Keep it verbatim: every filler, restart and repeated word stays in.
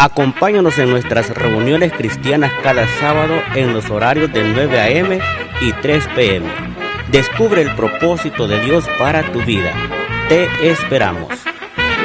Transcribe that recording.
Acompáñanos en nuestras reuniones cristianas cada sábado en los horarios de nueve a eme y tres pe eme. Descubre el propósito de Dios para tu vida. Te esperamos.